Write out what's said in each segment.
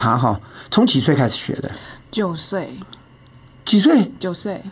琶哈，从几岁开始学的 ？9岁。 几岁 ？9岁。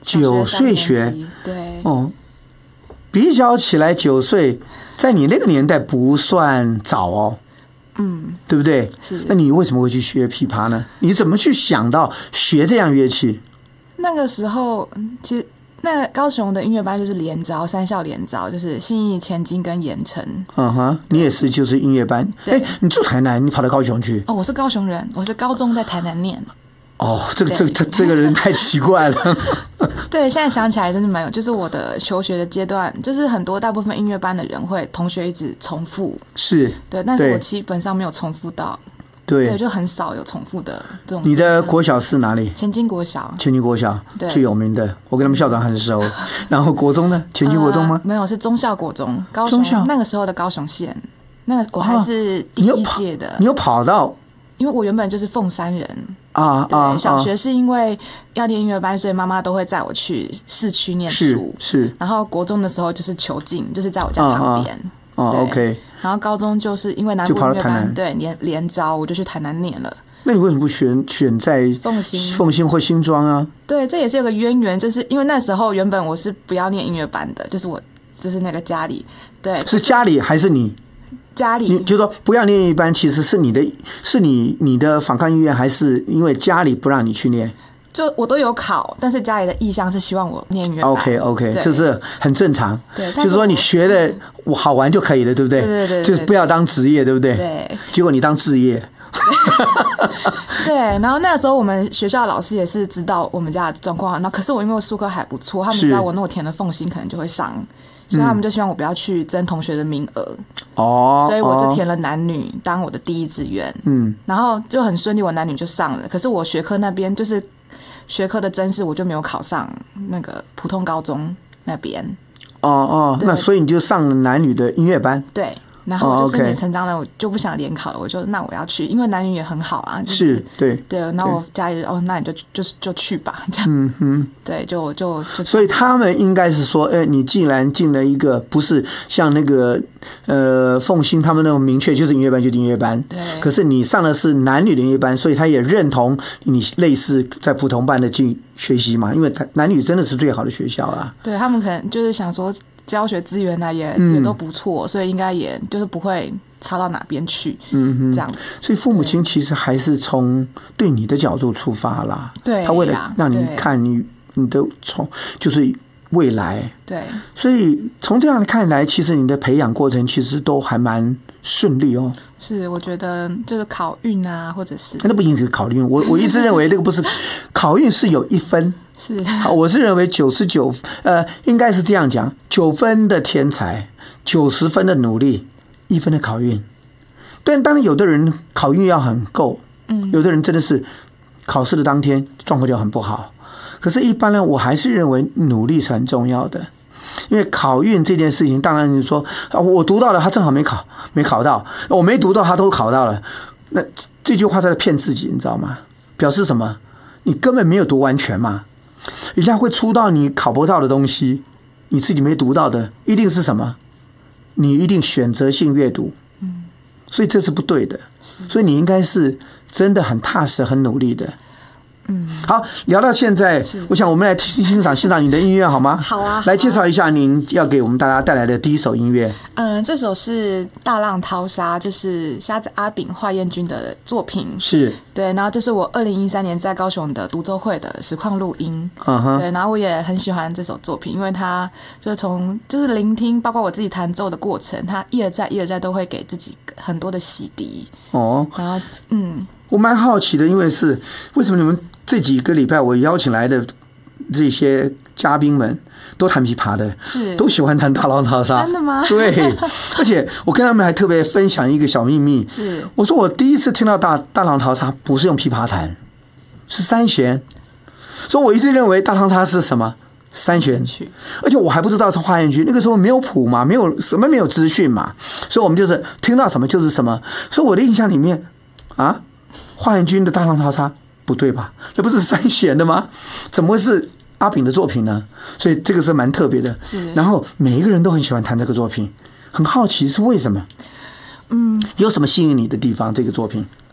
9岁学， 对。 哦，比较起来9岁，在你那个年代不算早哦。对不对？ 是。 那你为什么会去学琵琶呢？你怎么去想到学这样乐器？ 那个时候，其实那个高雄的音乐班就是联招，3校联招，就是信义、前金跟盐城。你也是就是音乐班。你住台南，你跑到高雄去？我是高雄人，我是高中在台南念。 这个人太奇怪了。 对，现在想起来真的蛮有，就是我的求学的阶段，就是大部分音乐班的人会同学一直重复， 是， 对，但是我基本上没有重复到，对，就很少有重复的这种。 你的国小是哪里？ 前金国小。 前金国小最有名的，我跟他们校长很熟。然后国中呢？前金国中吗？ 没有，是忠孝国中，高雄那个时候的高雄县，那个我还是第一届的。 你有跑到？ 因为我原本就是凤山人。 对， 小学是因为要念音乐班，所以妈妈都会载我去市区念书。 是。 然后国中的时候就是求近，就是在我家旁边。 OK。 然后高中就是因为南部音乐班对联招，我就去台南念了。 那你为什么不选在凤新或新庄啊？ 对，这也是有个渊源，就是因为那时候原本我是不要念音乐班的，就是那个家里，对， 是家里还是你？ 家里， 你就说不要念一般，其实是你的反抗意愿，还是因为家里不让你去念？ 就我都有考，但是家里的意向是希望我念音乐班。 OK， 这是很正常。 对， 就是说你学的好玩就可以了，对不对？ 对， 就不要当职业，对不对？ 对。 结果你当志业。 对，然后那时候我们学校老师也是知道我们家的状况，那可是我因为术科还不错，他们知道我那我填了凤新可能就会上。所以他们就希望我不要去争同学的名额，所以我就填了男女当我的第一志愿，然后就很顺利，我男女就上了。可是我学科那边就是学科的甄试，我就没有考上那个普通高中那边。 那所以你就上了男女的音乐班。 对。然后我就顺理成章的，我就不想联考了，我就那我要去，因为男女也很好啊。 是，对。 然后我家里那你就去吧，这样。对，就。 所以他们应该是说，你既然进了一个不是像那个凤新他们那种明确就是音乐班就是音乐班， 对。 可是你上的是男女的音乐班，所以他也认同你类似在普通班的进学习嘛，因为男女真的是最好的学校啦。 对，他们可能就是想说。教学资源呢也都不错，所以应该也就是不会差到哪边去，这样子。 所以父母亲其实还是从对你的角度出发啦， 对， 他为了让你看你的就是未来， 对。 所以从这样看来，其实你的培养过程其实都还蛮顺利哦。 是，我觉得就是考运啊，或者是那不一定是考运，我一直认为那个不是考运是有1分。 是， 我是认为99，应该是这样讲，9分的天才，90分的努力，1分的考运。但当然，有的人考运要很够，有的人真的是考试的当天状况就很不好。可是，一般呢，我还是认为努力是很重要的，因为考运这件事情，当然你说我读到了，他正好没考到；我没读到，他都考到了。那这句话在骗自己，你知道吗？表示什么？你根本没有读完全嘛。人家会出到你考不到的东西，你自己没读到的，一定是什么？你一定选择性阅读，所以这是不对的。所以你应该是真的很踏实、很努力的。好，聊到现在，我想我们来欣赏你的音乐好吗？ 好啊， 来介绍一下您要给我们大家带来的第一首音乐。 这首是《大浪淘沙》，就是瞎子阿炳、华彦君的作品。 是， 对，然后这是我2013年在高雄的独奏会的实况录音。对，然后我也很喜欢这首作品，因为它就是聆听，包括我自己弹奏的过程，它一而再都会给自己很多的洗涤。然后我蛮好奇的，因为是为什么你们这几个礼拜我邀请来的这些嘉宾们都弹琵琶的，都喜欢弹大浪淘沙。 真的吗？ 对，而且我跟他们还特别分享一个小秘密，我说我第一次听到大浪淘沙不是用琵琶弹，是三弦。所以我一直认为大浪淘沙是什么？三弦，而且我还不知道是华彦君，那个时候没有谱嘛，没有资讯嘛，所以我们就是听到什么就是什么。所以我的印象里面华彦君的大浪淘沙不对吧？那不是三弦的吗？怎么会是阿炳的作品呢？所以这个是蛮特别的。然后每一个人都很喜欢弹这个作品，很好奇是为什么？有什么吸引你的地方？这个作品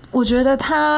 我觉得他